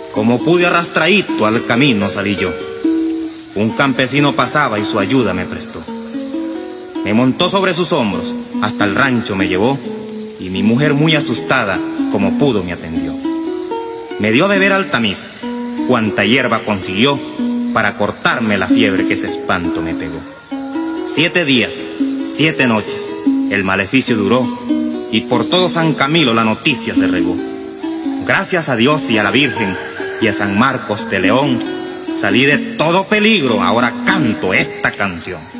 Como pude arrastradito al camino salí yo. Un campesino pasaba y su ayuda me prestó. Me montó sobre sus hombros, hasta el rancho me llevó, y mi mujer muy asustada, como pudo me atendió. Me dio a beber al tamiz, cuanta hierba consiguió, para cortarme la fiebre que ese espanto me pegó. 7 días, 7 noches, el maleficio duró, y por todo San Camilo la noticia se regó. Gracias a Dios y a la Virgen y a San Marcos de León, salí de todo peligro, ahora canto esta canción.